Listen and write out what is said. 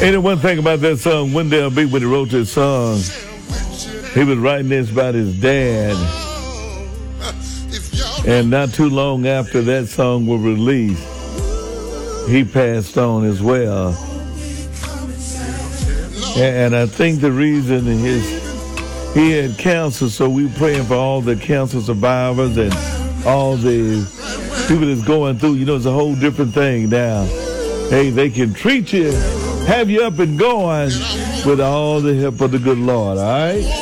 And the one thing about that song, Wendell B, when he wrote this song, he was writing this about his dad. And not too long after that song was released, he passed on as well. And I think the reason is he had cancer, so we praying for all the cancer survivors and all the people that's going through. You know, it's a whole different thing now. Hey, they can treat you, have you up and going with all the help of the good Lord, all right?